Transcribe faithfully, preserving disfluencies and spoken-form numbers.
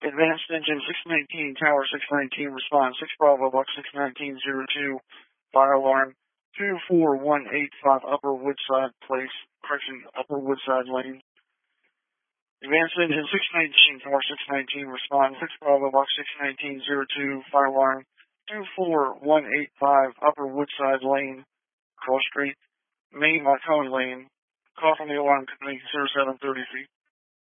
Advanced engine six nineteen, tower six nineteen, respond six Bravo Buck six nineteen zero two, fire alarm two four one eight five Upper Woodside Place, correction, Upper Woodside Lane. Advanced engine six nineteen, tower six nineteen, respond six Bravo Buck six nineteen zero two, fire alarm two four one eight five Upper Woodside Lane, Cross Street, Main Marconi Lane. Call from the alarm company zero seven three three.